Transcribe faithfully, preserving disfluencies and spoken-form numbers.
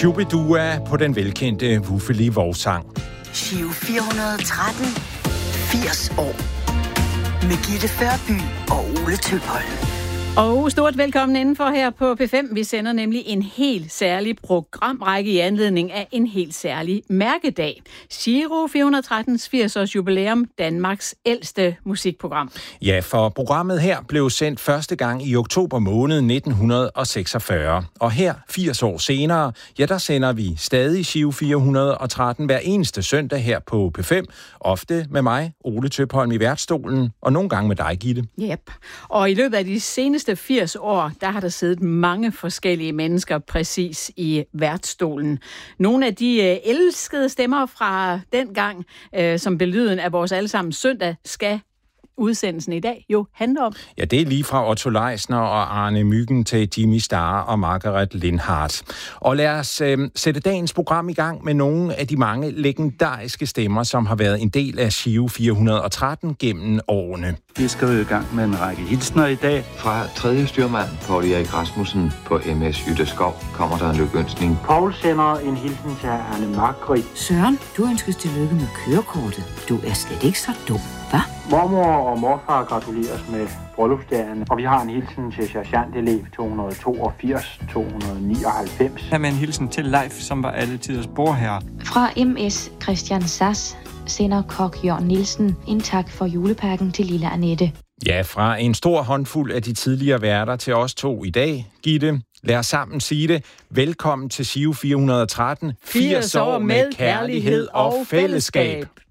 Shubidua på den velkendte Wuffeli Vovsang. Giro fire hundrede og tretten, firs år. Med Gitte Førby og Ole Tøpholm. Og stort velkommen indenfor her på P fem. Vi sender nemlig en helt særlig programrække i anledning af en helt særlig mærkedag. Giro fire hundrede og trettens firs års jubilæum, Danmarks ældste musikprogram. Ja, for programmet her blev sendt første gang i oktober måned nitten seksogfyrre. Og her, firs år senere, ja, der sender vi stadig Giro fire hundrede og tretten hver eneste søndag her på P fem. Ofte med mig, Ole Tøpholm, i værtsstolen, og nogle gange med dig, Gitte. Yep. Og i løbet af de seneste firs år, der har der siddet mange forskellige mennesker præcis i værtsstolen. Nogle af de øh, elskede stemmer fra den gang, øh, som belyden af vores allesammen søndag, skal udsendelsen i dag jo handler om. Ja, det er lige fra Otto Leisner og Arne Myggen til Jimmy Starr og Margaret Lindhardt. Og lad os øh, sætte dagens program i gang med nogle af de mange legendariske stemmer, som har været en del af Giro fire hundrede og tretten gennem årene. Vi skal jo i gang med en række hilsner i dag. Fra tredje styrmand Poul Erik Rasmussen på M S Jytteskov kommer der en lykønskning. Poul sender en hilsen til Anne Margrit. Søren, du ønskes tillykke med kørekortet. Du er slet ikke så dum, hva'? Mormor og morfar gratuleres med bryllupsdagen, og vi har en hilsen til sergeantelev to hundrede og toogfirs to hundrede og nioghalvfems. Her med en hilsen til Leif, som var alle tiders bordherre. Fra M S Christian Sass sender kok Jørgen Nielsen en tak for julepakken til lille Annette. Ja, fra en stor håndfuld af de tidligere værter til os to i dag, Gitte. Lad os sammen sige det. Velkommen til Giro fire hundrede og tretten. firs år med kærlighed og fællesskab.